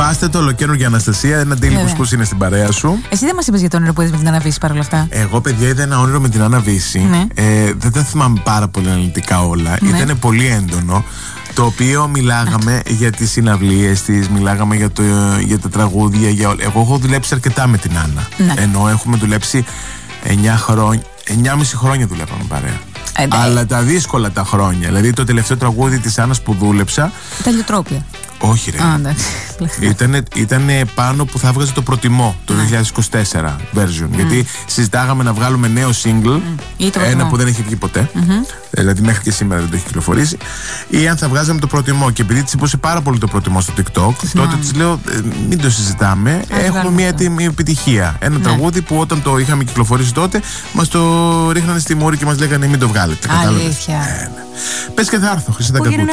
Σπάστε το ολοκαίρια Αναστασία. Ένα τέλειο που είναι στην παρέα σου. Εσύ δεν μας είπες για το όνειρο που είδες με την Άννα Βύση παρόλα αυτά? Εγώ, παιδιά, είδα ένα όνειρο με την Άννα Βύση. Ναι. Δεν τα θυμάμαι πάρα πολύ αναλυτικά όλα. Ναι. Ήταν πολύ έντονο. Το οποίο μιλάγαμε για τις συναυλίες της, μιλάγαμε για τα τραγούδια. Εγώ έχω δουλέψει αρκετά με την Άννα. Ναι. Ενώ έχουμε δουλέψει 9,5 χρόνια δουλεύαμε παρέα. Αλλά τα δύσκολα τα χρόνια. Δηλαδή το τελευταίο τραγούδι της Άννας που δούλεψα. Τα Λιωτρόπια. Όχι, ρε. Ήτανε πάνω που θα έβγαζε το Προτιμώ το 2024 version. Γιατί συζητάγαμε να βγάλουμε νέο single. Ένα που δεν έχει βγει ποτέ. Δηλαδή μέχρι και σήμερα δεν το έχει κυκλοφορήσει. Ή αν θα βγάζαμε το Προτιμώ. Και επειδή της είπωσε πάρα πολύ το Προτιμώ στο TikTok, τότε της λέω: μην το συζητάμε. Έχουμε μια επιτυχία. Ένα τραγούδι που όταν το είχαμε κυκλοφορήσει τότε, μας το ρίχνανε στη μούρη και μας λέγανε: μην το βγάλετε. Αλήθεια. Πες και θα έρθω, Χρυσή Ταγκακούτ.